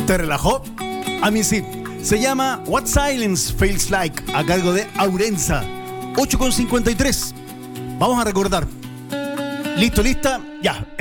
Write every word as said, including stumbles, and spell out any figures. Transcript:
¿Te relajó? A mí sí. Se llama What Silence Feels Like, a cargo de Aurenza. ocho con cincuenta y tres. Vamos a recordar. ¿Listo, lista? Ya.